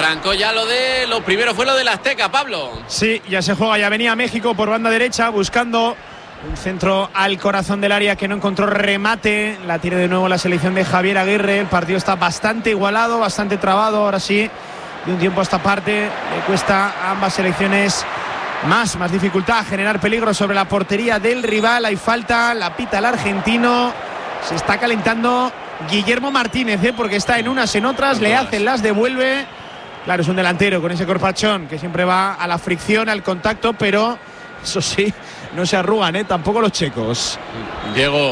arrancó ya lo primero fue lo del Azteca, Pablo. Sí, ya se juega, ya venía México por banda derecha buscando un centro al corazón del área que no encontró remate. La tiene de nuevo la selección de Javier Aguirre. El partido está bastante igualado, bastante trabado. Ahora sí, de un tiempo a esta parte le cuesta a ambas selecciones más dificultad a generar peligro sobre la portería del rival. Hay falta, la pita el argentino. Se está calentando Guillermo Martínez, porque está en unas, en otras, le hacen, las devuelve. Claro, es un delantero con ese corpachón que siempre va a la fricción, al contacto, pero eso sí, no se arrugan, tampoco los checos. Diego,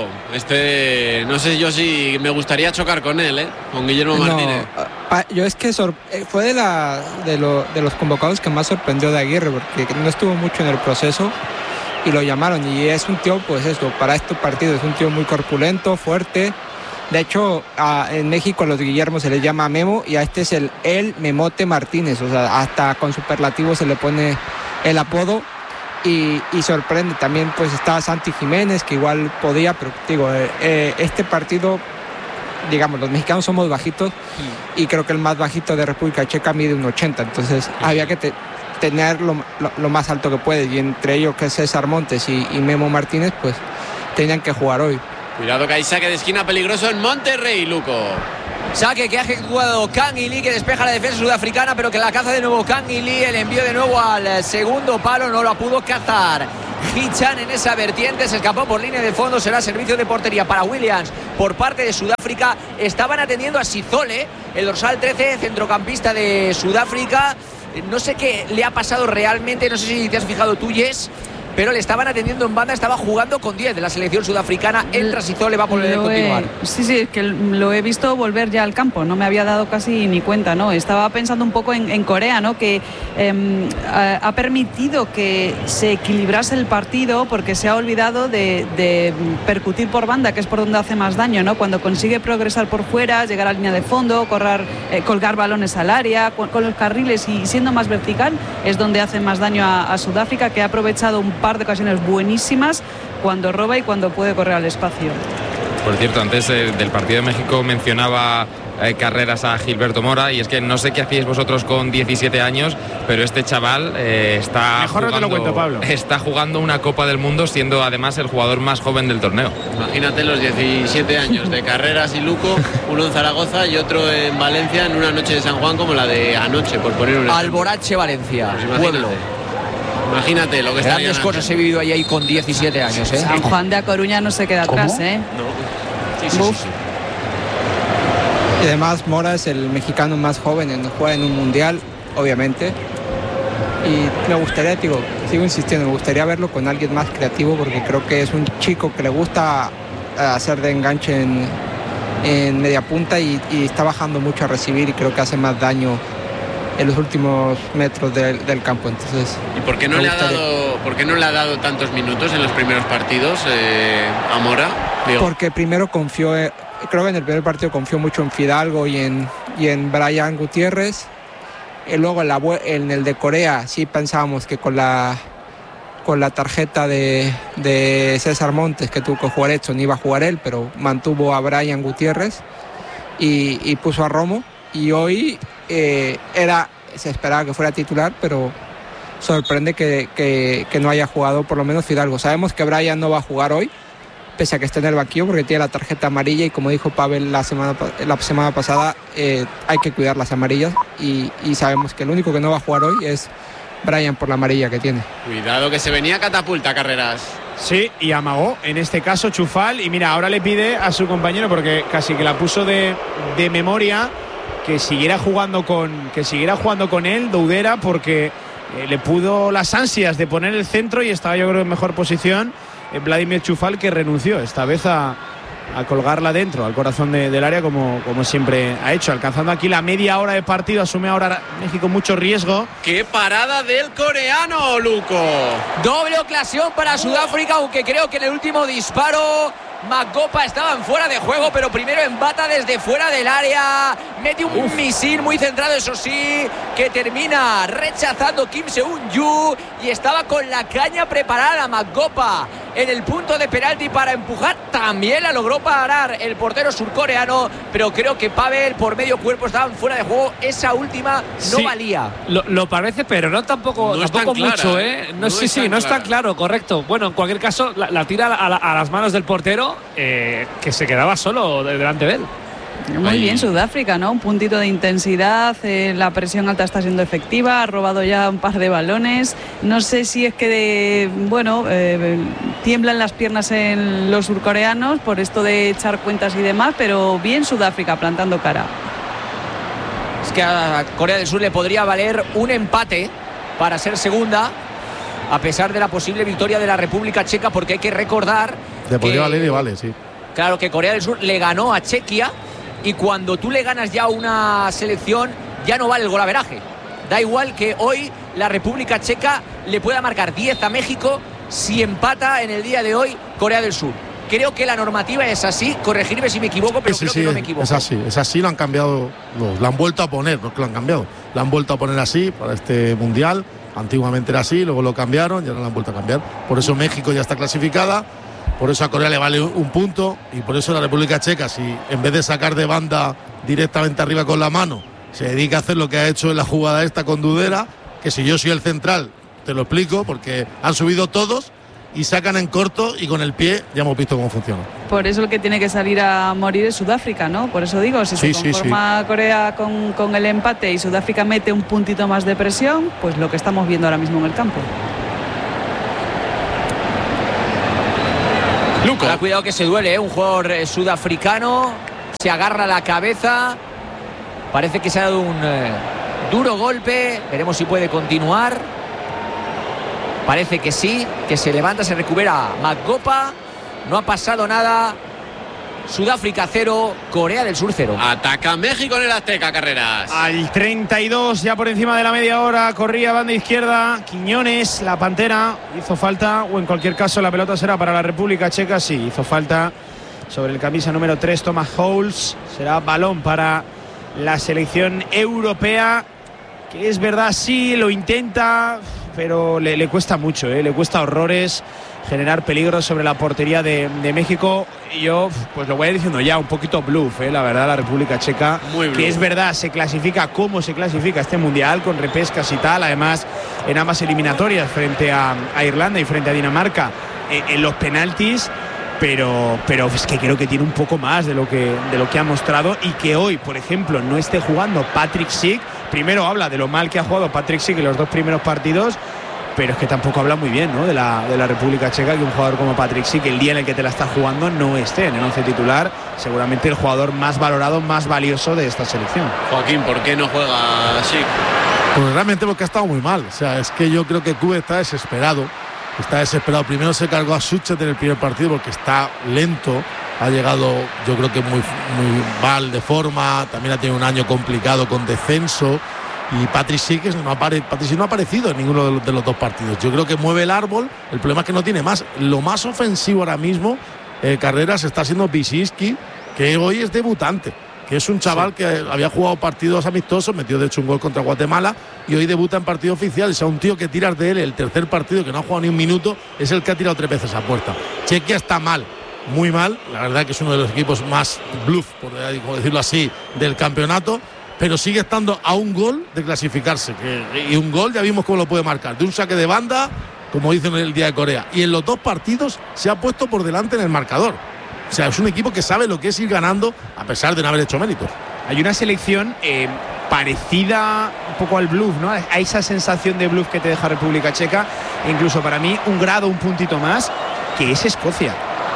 no sé yo si me gustaría chocar con él, con Guillermo Martínez. Yo es que fue de los convocados que más sorprendió de Aguirre, porque no estuvo mucho en el proceso y lo llamaron, y es un tío, pues eso, para estos partidos es un tío muy corpulento, fuerte. De hecho, en México a los Guillermos se les llama Memo, y a este es el Memote Martínez, o sea, hasta con superlativo se le pone el apodo. Y sorprende también, pues está Santi Jiménez, que igual podía, pero digo, este partido, digamos, los mexicanos somos bajitos, y creo que el más bajito de República Checa mide 1,80, entonces había que tener lo más alto que puedes, y entre ellos, que es César Montes y Memo Martínez, pues tenían que jugar hoy. Cuidado que hay saque de esquina peligroso en Monterrey, Luco. Saque que ha ejecutado Kang In Lee, que despeja la defensa sudafricana, pero que la caza de nuevo Kang In Lee. El envío de nuevo al segundo palo, no lo pudo cazar Hichan en esa vertiente, se escapó por línea de fondo. Será servicio de portería para Williams por parte de Sudáfrica. Estaban atendiendo a Sizole, el dorsal 13, centrocampista de Sudáfrica. No sé qué le ha pasado realmente, no sé si te has fijado tú, Jess, pero le estaban atendiendo en banda, estaba jugando con 10 de la selección sudafricana. Entra Sizole, va a poder continuar. Sí, es que lo he visto volver ya al campo, no me había dado casi ni cuenta, ¿no? Estaba pensando un poco en Corea, ¿no? Que ha permitido que se equilibrase el partido, porque se ha olvidado de percutir por banda, que es por donde hace más daño, ¿no? Cuando consigue progresar por fuera, llegar a línea de fondo, colgar balones al área, con los carriles y siendo más vertical, es donde hace más daño a Sudáfrica, que ha aprovechado un par de ocasiones buenísimas cuando roba y cuando puede correr al espacio. Por cierto, antes del partido de México mencionaba carreras a Gilberto Mora, y es que no sé qué hacéis vosotros con 17 años, pero este chaval está jugando una Copa del Mundo, siendo además el jugador más joven del torneo. Imagínate los 17 años de carreras y Luco, uno en Zaragoza y otro en Valencia, en una noche de San Juan como la de anoche, por poner un Alborache, Valencia, pues pueblo. Imagínate lo que está. Grandes cosas he vivido ahí con 17 años, San Juan de A Coruña no se queda atrás, No. Sí. Y además Mora es el mexicano más joven en jugar en un mundial, obviamente. Y me gustaría, sigo insistiendo, me gustaría verlo con alguien más creativo, porque creo que es un chico que le gusta hacer de enganche en media punta, y está bajando mucho a recibir, y creo que hace más daño en los últimos metros del campo. Entonces, ¿y por qué no le ha dado tantos minutos en los primeros partidos a Mora? Porque primero creo que en el primer partido confió mucho en Fidalgo y en Brian Gutiérrez. Y luego en el de Corea sí pensábamos que con la tarjeta de César Montes, que tuvo que jugar Edson, iba a jugar él, pero mantuvo a Brian Gutiérrez y puso a Romo. Y hoy se esperaba que fuera titular, pero sorprende que no haya jugado por lo menos Fidalgo. Sabemos que Brian no va a jugar hoy, pese a que esté en el banquillo, porque tiene la tarjeta amarilla, y como dijo Pavel la semana pasada, hay que cuidar las amarillas, y sabemos que el único que no va a jugar hoy es Brian por la amarilla que tiene. Cuidado que se venía catapulta, Carreras. Sí, y amagó en este caso Chufal, y mira, ahora le pide a su compañero, porque casi que la puso de memoria, que siguiera jugando con él, Doudera, porque le pudo las ansias de poner el centro, y estaba, yo creo, en mejor posición Vladimir Chufal, que renunció esta vez a colgarla dentro, al corazón del área, como siempre ha hecho, alcanzando aquí la media hora de partido. Asume ahora México mucho riesgo. ¡Qué parada del coreano, Luco! Doble ocasión para Sudáfrica, aunque creo que en el último disparo Magopa estaban fuera de juego, pero primero embata desde fuera del área, mete un misil muy centrado, eso sí, que termina rechazando Kim Seung-yu, y estaba con la caña preparada Magopa en el punto de penalti para empujar. También la logró parar el portero surcoreano, pero creo que Pavel por medio cuerpo estaban fuera de juego. Esa última no valía. Lo parece, pero no tampoco mucho, ¿eh? No es tan claro, correcto. Bueno, en cualquier caso, la tira a las manos del portero, que se quedaba solo delante de él. Muy bien Sudáfrica, ¿no? Un puntito de intensidad, la presión alta está siendo efectiva, ha robado ya un par de balones. No sé si es que, tiemblan las piernas en los surcoreanos por esto de echar cuentas y demás, pero bien Sudáfrica plantando cara. Es que a Corea del Sur le podría valer un empate para ser segunda, a pesar de la posible victoria de la República Checa, porque hay que recordar le podría valer y vale, sí. Claro que Corea del Sur le ganó a Chequia, y cuando tú le ganas ya una selección ya no vale el golaveraje. Da igual que hoy la República Checa le pueda marcar 10 a México si empata en el día de hoy Corea del Sur. Creo que la normativa es así, corregirme si me equivoco, pero creo que no me equivoco. Es así, lo han cambiado, lo han vuelto a poner, no es que lo han cambiado, lo han vuelto a poner así para este Mundial. Antiguamente era así, luego lo cambiaron y ahora lo han vuelto a cambiar. Por eso México ya está clasificada. Por eso a Corea le vale un punto y por eso la República Checa, si en vez de sacar de banda directamente arriba con la mano, se dedica a hacer lo que ha hecho en la jugada esta con Dudera, que si yo soy el central, te lo explico, porque han subido todos y sacan en corto y con el pie ya hemos visto cómo funciona. Por eso el que tiene que salir a morir es Sudáfrica, ¿no? Por eso digo, si se conforma Corea con el empate y Sudáfrica mete un puntito más de presión, pues lo que estamos viendo ahora mismo en el campo. Ahora, cuidado que se duele, un jugador sudafricano se agarra la cabeza, parece que se ha dado un duro golpe, veremos si puede continuar. Parece que sí, que se levanta, se recupera Magopa, no ha pasado nada. Sudáfrica 0, Corea del Sur 0. Ataca México en el Azteca, Carreras. Al 32, ya por encima de la media hora, corría banda izquierda Quiñones, la Pantera, hizo falta, o en cualquier caso la pelota será para la República Checa, sí, hizo falta sobre el camisa número 3, Thomas Holtz, será balón para la selección europea, que es verdad, sí, lo intenta, pero le cuesta mucho, le cuesta horrores generar peligro sobre la portería de México. Y yo pues lo voy a ir diciendo ya, un poquito bluff, la verdad, la República Checa, que es verdad, se clasifica como se clasifica este Mundial, con repescas y tal, además en ambas eliminatorias frente a Irlanda y frente a Dinamarca en los penaltis, pero es que creo que tiene un poco más de lo que ha mostrado, y que hoy, por ejemplo, no esté jugando Patrick Schick. Primero habla de lo mal que ha jugado Patrick Schick en los dos primeros partidos, pero es que tampoco habla muy bien, ¿no?, de la República Checa, que un jugador como Patrick Schick, el día en el que te la está jugando, no esté en el 11 titular, seguramente el jugador más valorado, más valioso de esta selección. Joaquín, ¿por qué no juega Schick? Pues realmente porque ha estado muy mal. O sea, es que yo creo que Cube está desesperado. Primero se cargó a Suchet en el primer partido porque está lento. Ha llegado, yo creo que muy mal de forma. También ha tenido un año complicado con descenso. Y Patrick Schick no ha aparecido en ninguno de los dos partidos. Yo creo que mueve el árbol. El problema es que no tiene más. Lo más ofensivo ahora mismo, Carreras, está siendo Bisinski, que hoy es debutante, que es un chaval que había jugado partidos amistosos, metió de hecho un gol contra Guatemala y hoy debuta en partido oficial. O sea, un tío que tiras de él el tercer partido, que no ha jugado ni un minuto, es el que ha tirado 3 veces a puerta. Chequia está mal, muy mal. La verdad que es uno de los equipos más bluff, por decirlo así, del campeonato. Pero sigue estando a un gol de clasificarse. Y un gol ya vimos cómo lo puede marcar. De un saque de banda, como dicen en el día de Corea. Y en los dos partidos se ha puesto por delante en el marcador. O sea, es un equipo que sabe lo que es ir ganando a pesar de no haber hecho méritos. Hay una selección parecida un poco al bluff, ¿no? A esa sensación de bluff que te deja República Checa. E incluso para mí un puntito más, que es Escocia.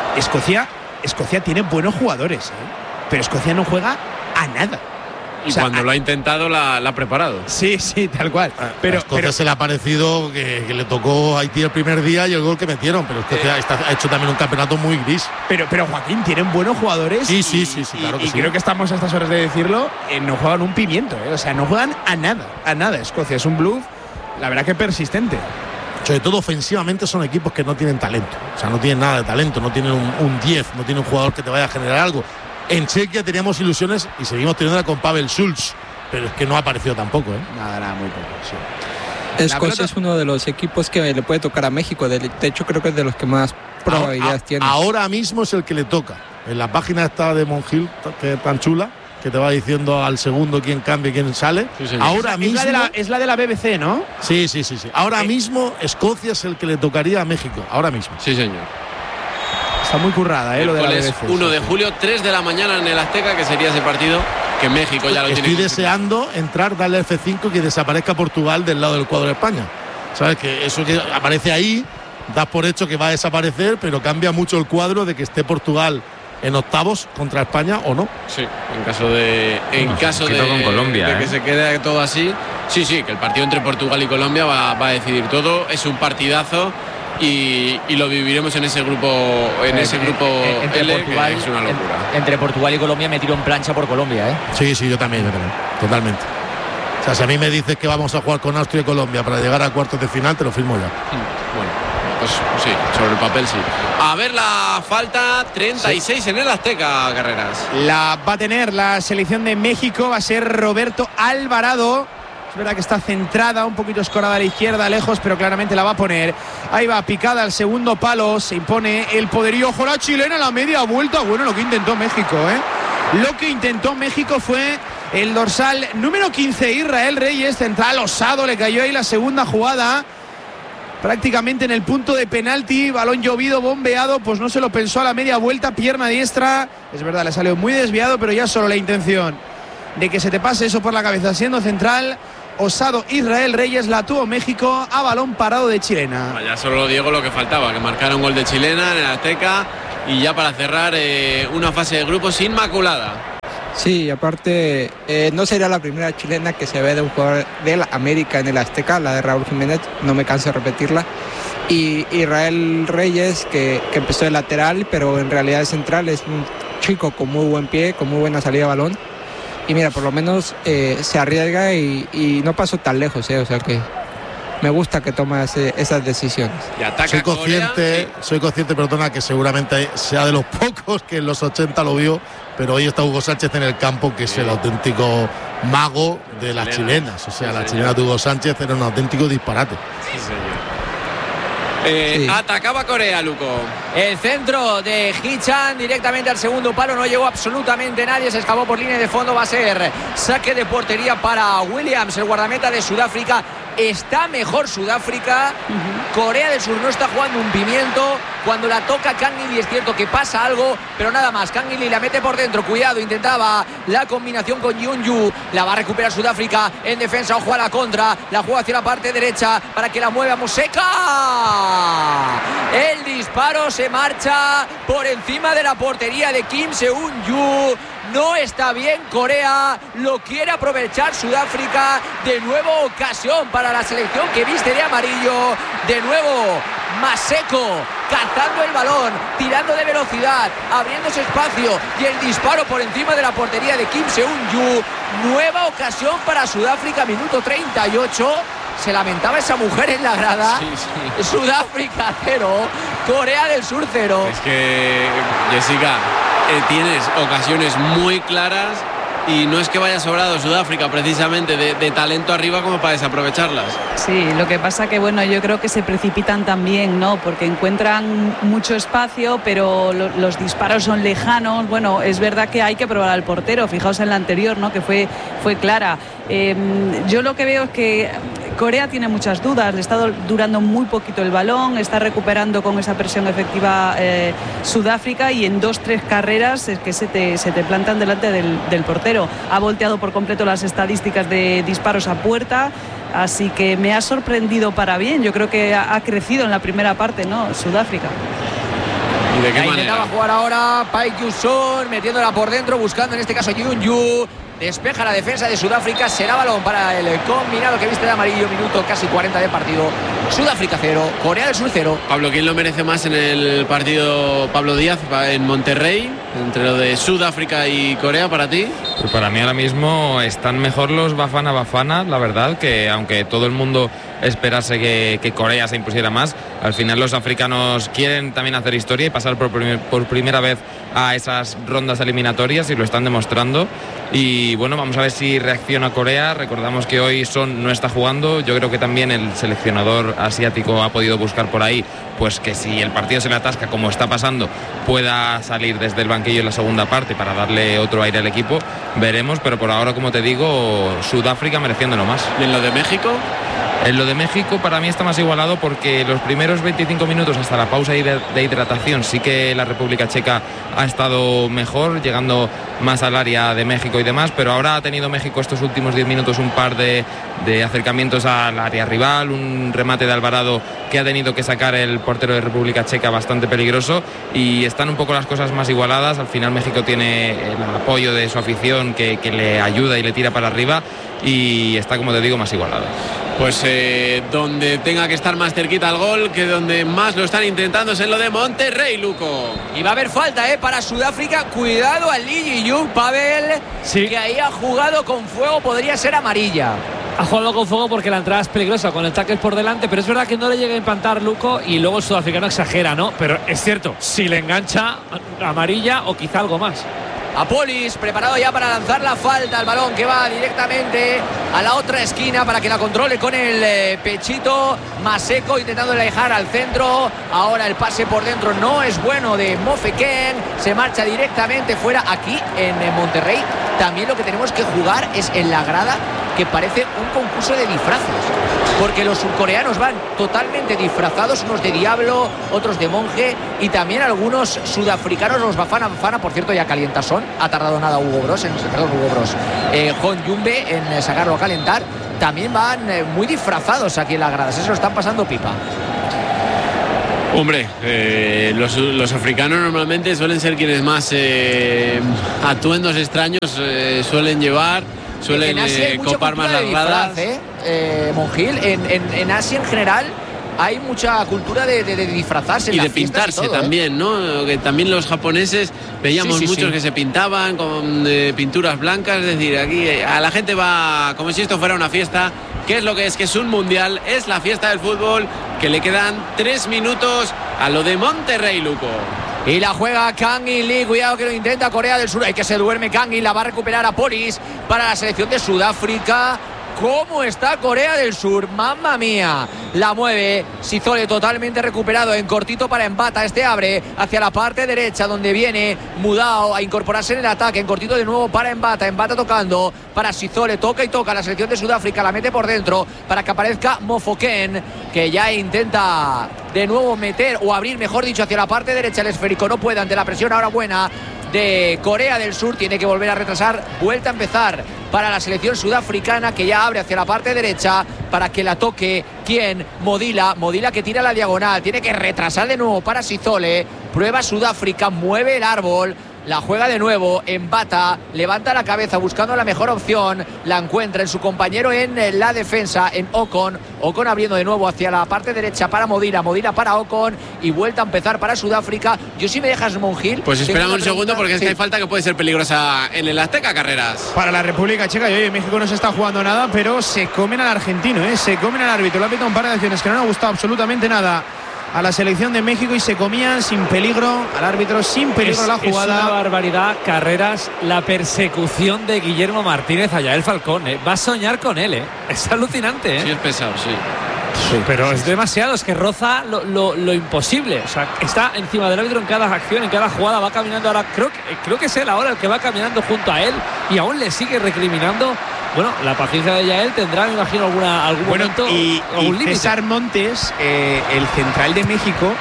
Escocia tiene buenos jugadores, pero Escocia no juega a nada. Y cuando lo ha intentado la ha preparado. Sí, tal cual. Pero Escocia se le ha parecido que le tocó a Haití el primer día y el gol que metieron, pero Escocia ha hecho también un campeonato muy gris. Pero Joaquín, tienen buenos jugadores. Sí, claro que sí. Creo que estamos a estas horas de decirlo, no juegan un pimiento, o sea, no juegan a nada. Escocia es un bluff, la verdad que persistente. Sobre todo ofensivamente son equipos que no tienen talento, o sea, no tienen nada de talento, no tienen un 10, no tienen un jugador que te vaya a generar algo. En Chequia teníamos ilusiones y seguimos teniéndola con Pavel Schulz, pero es que no ha aparecido tampoco, Nada, muy poco, sí. Escocia es uno de los equipos que le puede tocar a México. De hecho, creo que es de los que más probabilidades tiene. Ahora mismo es el que le toca. En la página esta de Monjil, que es tan chula, que te va diciendo al segundo quién cambia y quién sale. Sí, ahora mismo es la de la BBC, ¿no? Sí. Ahora mismo Escocia es el que le tocaría a México. Ahora mismo. Sí, señor. Está muy currada, lo de la BBC. 1 de julio, 3 de la mañana en el Azteca, que sería ese partido que México ya lo tiene. Estoy deseando entrar, darle F5 y que desaparezca Portugal del lado del cuadro de España. ¿Sabes? Que eso que aparece ahí, das por hecho que va a desaparecer, pero cambia mucho el cuadro de que esté Portugal en octavos contra España o no. Sí, en caso de con Colombia, de que se quede todo así. Sí, que el partido entre Portugal y Colombia va a decidir todo. Es un partidazo y lo viviremos en ese grupo entre L, Portugal, que es una locura. Entre Portugal y Colombia me tiro en plancha por Colombia, ¿eh? Sí, yo también, totalmente. O sea, si a mí me dices que vamos a jugar con Austria y Colombia para llegar a cuartos de final, te lo firmo ya. Bueno, pues sí, sobre el papel sí. A ver la falta 36 en el Azteca, Carreras. La va a tener la selección de México, va a ser Roberto Alvarado. Es verdad que está centrada, un poquito escorada a la izquierda, lejos, pero claramente la va a poner. Ahí va, picada al segundo palo, se impone el poderío. Ojo la chilena, la media vuelta. Bueno, lo que intentó México, Lo que intentó México fue el dorsal número 15, Israel Reyes, central, osado, le cayó ahí la segunda jugada. Prácticamente en el punto de penalti, balón llovido, bombeado, pues no se lo pensó a la media vuelta, pierna diestra. Es verdad, le salió muy desviado, pero ya solo la intención de que se te pase eso por la cabeza siendo central. Osado Israel Reyes, la tuvo México a balón parado de chilena. Ya solo Diego lo que faltaba, que marcara un gol de chilena en el Azteca y ya para cerrar una fase de grupos inmaculada. Sí, aparte no sería la primera chilena que se ve de un jugador del América en el Azteca, la de Raúl Jiménez, no me canso de repetirla. Y Israel Reyes, que empezó de lateral, pero en realidad es central, es un chico con muy buen pie, con muy buena salida de balón. Y mira, por lo menos se arriesga y no pasó tan lejos, o sea que me gusta que tome esas decisiones. Y ataca soy consciente, perdona, que seguramente sea de los pocos que en los 80 lo vio, pero hoy está Hugo Sánchez en el campo, que es el auténtico mago de las chilenas. O sea, la chilena de Hugo Sánchez era un auténtico disparate. Sí, señor. Atacaba Corea, Luco. El centro de Hee-chan directamente al segundo palo, no llegó absolutamente nadie, se escapó por línea de fondo, va a ser saque de portería para Williams, el guardameta de Sudáfrica. Está mejor Sudáfrica. Corea del Sur no está jugando un pimiento. Cuando la toca Kang In Lee es cierto que pasa algo, pero nada más. Kang In Lee la mete por dentro, cuidado, intentaba la combinación con Yeonju, la va a recuperar Sudáfrica en defensa, ojo a la contra, la juega hacia la parte derecha para que la mueva Museka. El disparo se marcha por encima de la portería de Kim Seung-yu. No está bien Corea, lo quiere aprovechar Sudáfrica. De nuevo ocasión para la selección que viste de amarillo. De nuevo Maseko cazando el balón, tirando de velocidad, abriéndose espacio y el disparo por encima de la portería de Kim Seung-yu. Nueva ocasión para Sudáfrica, minuto 38. Se lamentaba esa mujer en la grada. Sí. Sudáfrica 0, Corea del Sur 0. Es que, Jessica, tienes ocasiones muy claras y no es que vaya sobrado Sudáfrica precisamente de talento arriba como para desaprovecharlas. Sí, lo que pasa que bueno, yo creo que se precipitan también, ¿no? Porque encuentran mucho espacio, pero los disparos son lejanos. Bueno, es verdad que hay que probar al portero. Fijaos en la anterior, ¿no? Que fue clara. Yo lo que veo es que Corea tiene muchas dudas, le está durando muy poquito el balón, está recuperando con esa presión efectiva Sudáfrica y en 2-3 carreras es que se te plantan delante del portero. Ha volteado por completo las estadísticas de disparos a puerta, así que me ha sorprendido para bien. Yo creo que ha crecido en la primera parte, ¿no? Sudáfrica. ¿Y de qué manera? Intentaba jugar ahora Park Ju-sung, metiéndola por dentro, buscando en este caso Yeonju. Despeja la defensa de Sudáfrica, será balón para el combinado que viste de amarillo, minuto casi 40 de partido. Sudáfrica 0, Corea del Sur 0. Pablo, ¿quién lo merece más en el partido? Pablo Díaz en Monterrey, entre lo de Sudáfrica y Corea para ti. Pues para mí ahora mismo están mejor los Bafana, la verdad, que aunque todo el mundo esperase que Corea se impusiera más, al final los africanos quieren también hacer historia y pasar por primera vez a esas rondas eliminatorias y lo están demostrando. Y bueno, vamos a ver si reacciona Corea. Recordamos que hoy Son no está jugando. Yo creo que también el seleccionador asiático ha podido buscar por ahí, pues que si el partido se le atasca como está pasando, pueda salir desde el banquillo en la segunda parte para darle otro aire al equipo. Veremos, pero por ahora, como te digo, Sudáfrica mereciéndolo más. ¿Y en lo de México? En lo de México para mí está más igualado porque los primeros 25 minutos hasta la pausa de hidratación sí que la República Checa ha estado mejor, llegando más al área de México y demás, pero ahora ha tenido México estos últimos 10 minutos un par de acercamientos al área rival, un remate de Alvarado que ha tenido que sacar el portero de República Checa bastante peligroso, y están un poco las cosas más igualadas. Al final México tiene el apoyo de su afición que le ayuda y le tira para arriba, y está, como te digo, más igualado. Pues donde tenga que estar más cerquita al gol, que donde más lo están intentando es en lo de Monterrey, Luco. Y va a haber falta para Sudáfrica. Cuidado al Lee Ji-young, Pavel, sí, que ahí ha jugado con fuego, podría ser amarilla. Ha jugado con fuego porque la entrada es peligrosa con el tackle por delante, pero es verdad que no le llega a implantar Luco, y luego el sudafricano exagera, ¿no? Pero es cierto, si le engancha, amarilla o quizá algo más. Apolis preparado ya para lanzar la falta, el balón que va directamente a la otra esquina para que la controle con el pechito. Maseko intentando alejar al centro. Ahora el pase por dentro no es bueno de Mofeken, se marcha directamente fuera. Aquí en Monterrey también lo que tenemos que jugar es en la grada, que parece un concurso de disfraces, porque los surcoreanos van totalmente disfrazados, unos de diablo, otros de monje, y también algunos sudafricanos, los Bafana, por cierto, ya calienta Son, ha tardado nada Hon Yumbe en sacarlo a calentar. También van muy disfrazados aquí en las gradas, eso lo están pasando pipa. Hombre, los africanos normalmente suelen ser quienes más atuendos extraños suelen llevar, suelen copar más las gradas. Monjil, en Asia en general hay mucha cultura de disfrazarse y de pintarse también, ¿no? Que también los japoneses veíamos muchos que se pintaban con pinturas blancas. Es decir, aquí a la gente va como si esto fuera una fiesta. ¿Qué es lo que es? Que es un mundial, es la fiesta del fútbol, que le quedan 3 minutos a lo de Monterrey, Luco. Y la juega Kang In Lee, cuidado que lo intenta Corea del Sur, hay que se duerme Kang In, la va a recuperar a Polis para la selección de Sudáfrica. ¿Cómo está Corea del Sur? ¡Mamma mía! La mueve Sizole, totalmente recuperado en cortito para Embata. Este abre hacia la parte derecha, donde viene Mudao a incorporarse en el ataque. En cortito de nuevo para Embata. Embata tocando para Sizole. Toca y toca la selección de Sudáfrica. La mete por dentro para que aparezca Mofoken, que ya intenta de nuevo meter o abrir, mejor dicho, hacia la parte derecha el esférico. No puede ante la presión ahora buena de Corea del Sur. Tiene que volver a retrasar. Vuelta a empezar para la selección sudafricana, que ya abre hacia la parte derecha para que la toque. ¿Quién? Modila que tira la diagonal. Tiene que retrasar de nuevo para Sizole. Prueba Sudáfrica, mueve el árbol. La juega de nuevo, Embata, levanta la cabeza buscando la mejor opción, la encuentra en su compañero en la defensa, en Ocon abriendo de nuevo hacia la parte derecha para Modila para Ocon, y vuelta a empezar para Sudáfrica. Yo, si me dejas, Monjil, pues esperamos un segundo, porque es que hay falta que puede ser peligrosa en el Azteca, Carreras. Para la República Checa, y oye, México no se está jugando nada, pero se comen al argentino, se comen al árbitro. Le ha pitado un par de acciones que no le ha gustado absolutamente nada a la selección de México, y se comían sin peligro al árbitro, sin peligro la jugada. Es una barbaridad, Carreras, la persecución de Guillermo Martínez a Yael Falcón. Va a soñar con él, es alucinante. Sí, es pesado, sí. Pero es demasiado, es que roza lo imposible. O sea, está encima del árbitro en cada acción, en cada jugada. Va caminando ahora, creo que es él ahora el que va caminando junto a él, y aún le sigue recriminando. Bueno, la paciencia de Yael tendrá, me imagino, algún momento, y César Montes, el central de México,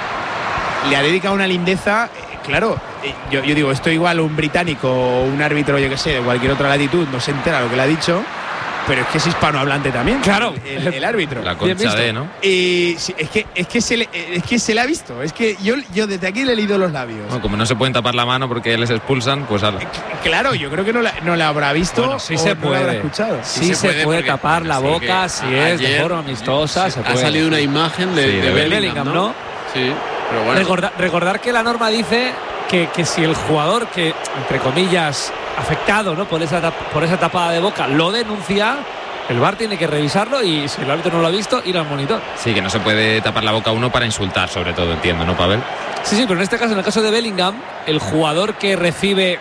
le ha dedicado una lindeza. Claro, yo digo, esto igual un británico o un árbitro, yo que sé, de cualquier otra latitud, no se entera lo que le ha dicho, pero es que es hispanohablante también. Claro, el árbitro. La concha de, ¿no? Y sí, es que se le ha visto. Es que yo desde aquí le he leído los labios. Bueno, como no se pueden tapar la mano porque les expulsan, pues ala. Claro, yo creo que no la habrá visto. Bueno, sí se puede. No la habrá escuchado. Sí se puede tapar la boca, si es de forma amistosa. Se puede. Ha salido una imagen de Bellingham, ¿no? Sí, pero bueno. Recordar que la norma dice que si el jugador que, entre comillas, afectado, ¿no?, por esa tapada de boca, lo denuncia. El VAR tiene que revisarlo y si el árbitro no lo ha visto, ir al monitor. Sí, que no se puede tapar la boca a uno para insultar, sobre todo, entiendo, ¿no, Pavel? Sí, pero en este caso, en el caso de Bellingham, el jugador que recibe...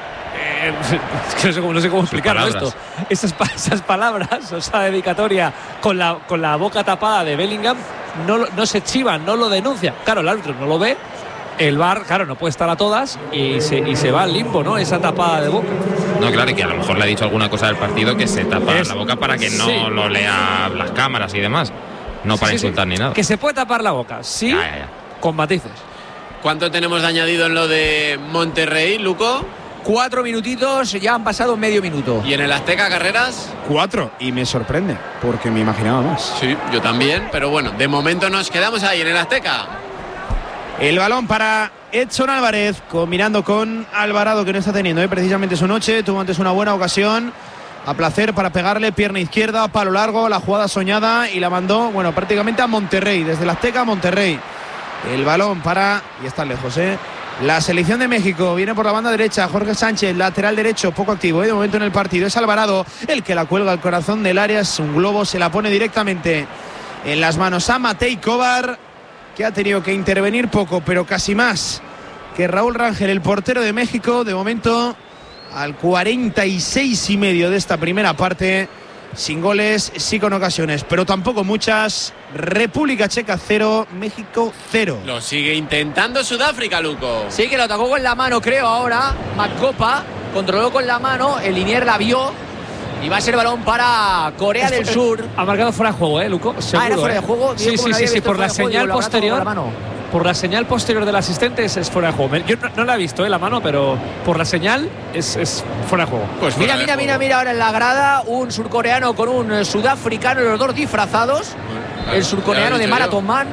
no sé cómo explicarlo esto. Esas palabras, o esa dedicatoria con la boca tapada de Bellingham, no se chivan, no lo denuncia. Claro, el árbitro no lo ve. El VAR, claro, no puede estar a todas y se va al limbo, ¿no? Esa tapada de boca. No, claro, y que a lo mejor le ha dicho alguna cosa del partido que se tapa la boca para que no lo lea las cámaras y demás. No para insultar ni nada. Que se puede tapar la boca, sí, ya. Con matices. ¿Cuánto tenemos de añadido en lo de Monterrey, Luco? 4 minutitos, ya han pasado medio minuto. ¿Y en el Azteca, Carreras? 4, y me sorprende, porque me imaginaba más. Sí, yo también, pero bueno, de momento nos quedamos ahí en el Azteca. El balón para Edson Álvarez, combinando con Alvarado, que no está teniendo precisamente su noche. Tuvo antes una buena ocasión a placer para pegarle, pierna izquierda, palo largo, la jugada soñada, y la mandó, bueno, prácticamente a Monterrey, desde el Azteca a Monterrey. El balón para, y está lejos, la selección de México. Viene por la banda derecha Jorge Sánchez, lateral derecho, poco activo de momento en el partido. Es Alvarado el que la cuelga al corazón del área. Es un globo, se la pone directamente en las manos a Matej Kovar, que ha tenido que intervenir poco, pero casi más que Raúl Rangel, el portero de México. De momento, al 46,5 de esta primera parte, sin goles, sí con ocasiones, pero tampoco muchas. República Checa 0, México 0. Lo sigue intentando Sudáfrica, Luco. Sí, que lo atacó con la mano, creo, ahora. Macopa controló con la mano, el Linier la vio. Y va a ser balón para Corea del Sur. Ha marcado fuera de juego, Luco. Seguro, era fuera de juego. Sí, por la señal posterior. Por la señal posterior del asistente es fuera de juego. Yo no la he visto, la mano, pero por la señal es fuera de juego. Pues mira ahora en la grada un surcoreano con un sudafricano, los dos disfrazados. El surcoreano de Marathon Man,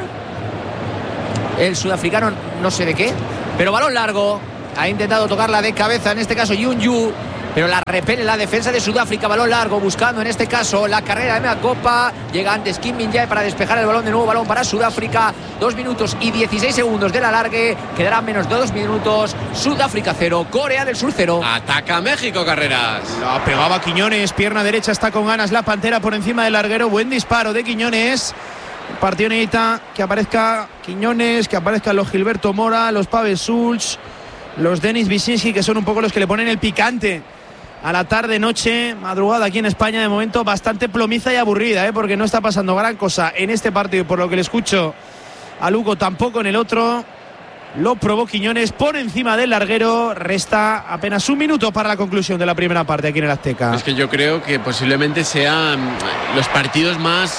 el sudafricano no sé de qué, pero balón largo. Ha intentado tocarla de cabeza, en este caso Yun Yu, pero la repele la defensa de Sudáfrica. Balón largo, buscando en este caso la carrera de Macopa. Llega antes Kim Min-jae para despejar el balón. De nuevo balón para Sudáfrica. 2 minutos y 16 segundos del alargue. Quedarán menos de 2 minutos. Sudáfrica 0, Corea del Sur 0. Ataca México, Carreras. La pegaba Quiñones, pierna derecha, está con ganas la Pantera por encima del larguero. Buen disparo de Quiñones. El partido necesita que aparezca Quiñones, que aparezcan los Gilberto Mora, los Pavel Schulz, los Denis Wyszynski, que son un poco los que le ponen el picante a la tarde, noche, madrugada aquí en España. De momento bastante plomiza y aburrida, porque no está pasando gran cosa en este partido, por lo que le escucho a Lugo, tampoco en el otro. Lo probó Quiñones por encima del larguero. Resta apenas 1 minuto para la conclusión de la primera parte aquí en el Azteca. Es que yo creo que posiblemente sean los partidos más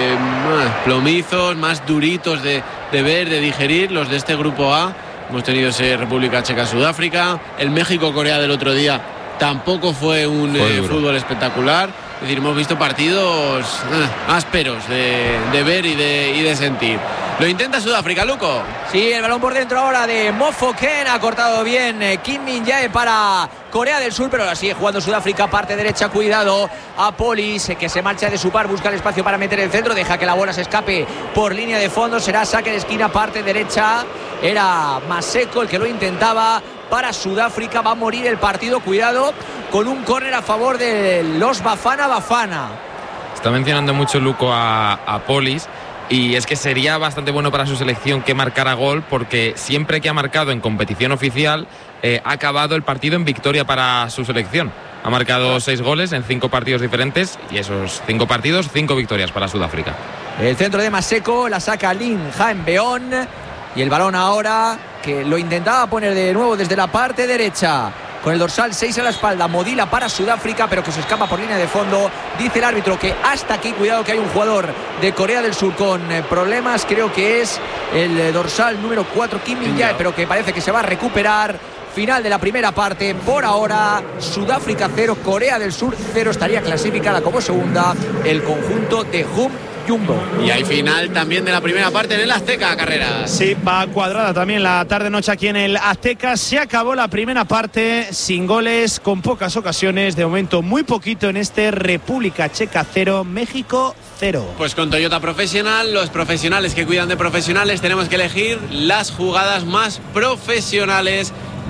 plomizos, más duritos de ver, de digerir, los de este grupo A. Hemos tenido ese República Checa, Sudáfrica. El México-Corea del otro día tampoco fue un fútbol espectacular. Es decir, hemos visto partidos ásperos de ver y de sentir. Lo intenta Sudáfrica, Luco. Sí, el balón por dentro ahora de Mofoken. Ha cortado bien Kim Min-jae para Corea del Sur, pero ahora sigue jugando Sudáfrica, parte derecha, cuidado a Polis, que se marcha de su par, busca el espacio para meter el centro, deja que la bola se escape por línea de fondo, será saque de esquina, parte derecha. Era Maseko el que lo intentaba para Sudáfrica. Va a morir el partido, cuidado, con un córner a favor de los Bafana. Está mencionando mucho Luco a Polis, y es que sería bastante bueno para su selección que marcara gol, porque siempre que ha marcado en competición oficial ha acabado el partido en victoria para su selección. Ha marcado 6 goles en 5 partidos diferentes, y esos 5 partidos, 5 victorias para Sudáfrica. El centro de Maseko, la saca Lin Jae-beon, y el balón ahora que lo intentaba poner de nuevo desde la parte derecha, con el dorsal 6 a la espalda, Modila para Sudáfrica, pero que se escapa por línea de fondo. Dice el árbitro que hasta aquí, cuidado, que hay un jugador de Corea del Sur con problemas, creo que es el dorsal número 4, Kim Min-jae, pero que parece que se va a recuperar. Final de la primera parte, por ahora Sudáfrica 0, Corea del Sur 0, estaría clasificada como segunda el conjunto de Jumbo. Y hay final también de la primera parte en el Azteca, Carreras. Sí, va cuadrada también la tarde-noche aquí en el Azteca. Se acabó la primera parte sin goles, con pocas ocasiones. De momento muy poquito en este República Checa 0, México 0. Pues con Toyota Profesional, los profesionales que cuidan de profesionales, tenemos que elegir las jugadas más profesionales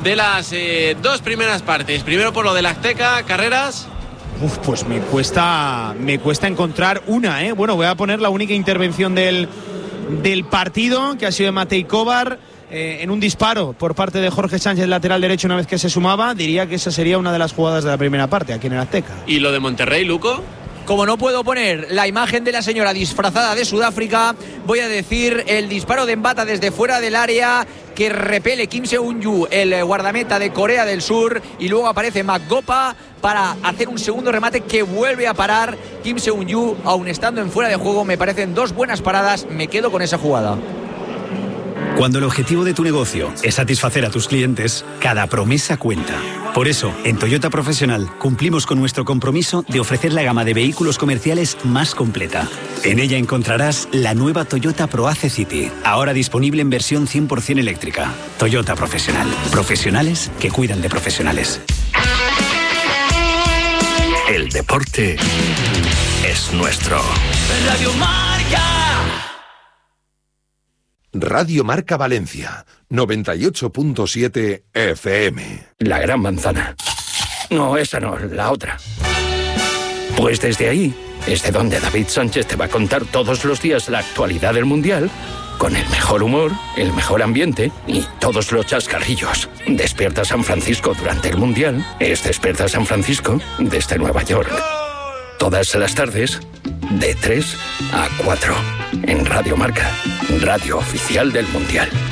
de las 2 primeras partes. Primero por lo del Azteca, Carreras. Pues me cuesta encontrar una, ¿eh? Bueno, voy a poner la única intervención del partido, que ha sido de Matej Kovar, en un disparo por parte de Jorge Sánchez, lateral derecho, una vez que se sumaba. Diría que esa sería una de las jugadas de la primera parte aquí en el Azteca. ¿Y lo de Monterrey, Luco? Como no puedo poner la imagen de la señora disfrazada de Sudáfrica, voy a decir el disparo de Mbata desde fuera del área que repele Kim Seung-yu, el guardameta de Corea del Sur, y luego aparece Magopa para hacer un segundo remate que vuelve a parar Kim Seung-yu, aun estando en fuera de juego. Me parecen 2 buenas paradas, me quedo con esa jugada. Cuando el objetivo de tu negocio es satisfacer a tus clientes, cada promesa cuenta. Por eso, en Toyota Profesional cumplimos con nuestro compromiso de ofrecer la gama de vehículos comerciales más completa. En ella encontrarás la nueva Toyota ProAce City, ahora disponible en versión 100% eléctrica. Toyota Profesional. Profesionales que cuidan de profesionales. El deporte es nuestro. Radio Marca. Radio Marca Valencia, 98.7 FM. La Gran Manzana. No, esa no, la otra. Pues desde ahí es de donde David Sánchez te va a contar todos los días la actualidad del Mundial, con el mejor humor, el mejor ambiente y todos los chascarrillos. Despierta San Francisco durante el Mundial es Despierta San Francisco desde Nueva York. Todas las tardes, de 3 a 4, en Radio Marca, radio oficial del Mundial.